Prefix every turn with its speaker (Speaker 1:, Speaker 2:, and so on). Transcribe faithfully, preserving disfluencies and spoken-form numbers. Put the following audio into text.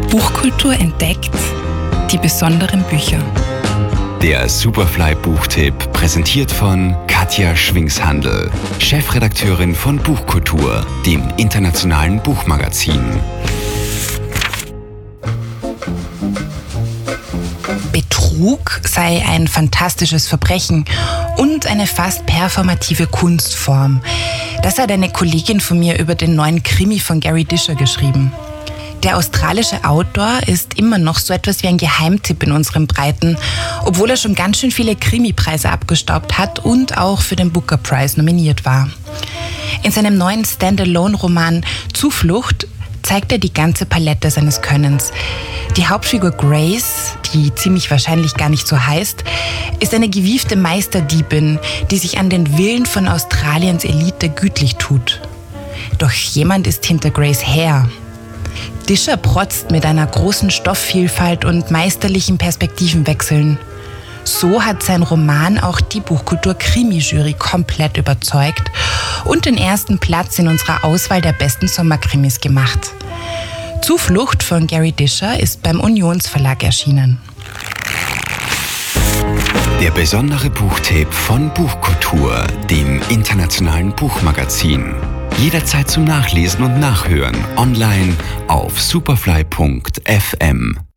Speaker 1: Buchkultur entdeckt, die besonderen Bücher.
Speaker 2: Der Superfly-Buchtipp, präsentiert von Katja Schwingshandl, Chefredakteurin von Buchkultur, dem internationalen Buchmagazin.
Speaker 1: Betrug sei ein fantastisches Verbrechen und eine fast performative Kunstform. Das hat eine Kollegin von mir über den neuen Krimi von Gary Disher geschrieben. Der australische Autor ist immer noch so etwas wie ein Geheimtipp in unseren Breiten, obwohl er schon ganz schön viele Krimipreise abgestaubt hat und auch für den Booker Prize nominiert war. In seinem neuen Standalone-Roman Zuflucht zeigt er die ganze Palette seines Könnens. Die Hauptfigur Grace, die ziemlich wahrscheinlich gar nicht so heißt, ist eine gewiefte Meisterdiebin, die sich an den Willen von Australiens Elite gütlich tut. Doch jemand ist hinter Grace her. Disher protzt mit einer großen Stoffvielfalt und meisterlichen Perspektivenwechseln. So hat sein Roman auch die Buchkultur-Krimi-Jury komplett überzeugt und den ersten Platz in unserer Auswahl der besten Sommerkrimis gemacht. Zuflucht von Gary Disher ist beim Unionsverlag erschienen.
Speaker 2: Der besondere Buchtipp von Buchkultur, dem internationalen Buchmagazin. Jederzeit zum Nachlesen und Nachhören online auf superfly punkt f m.